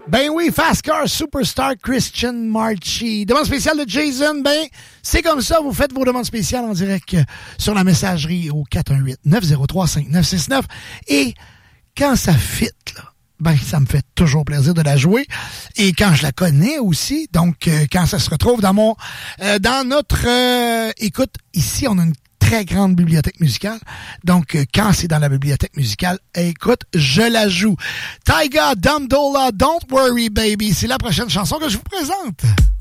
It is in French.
Ben oui, Fast Car Superstar Christian Marchi. Demande spéciale de Jason, ben c'est comme ça, vous faites vos demandes spéciales en direct sur la messagerie au 418-903-5969. Et quand ça fit, là, ben ça me fait toujours plaisir de la jouer. Et quand je la connais aussi, donc quand ça se retrouve dans notre écoute, ici on a une très grande bibliothèque musicale. Donc, quand c'est dans la bibliothèque musicale, écoute, je la joue. Tyga, Dum Dolla, Don't Worry Baby. C'est la prochaine chanson que je vous présente.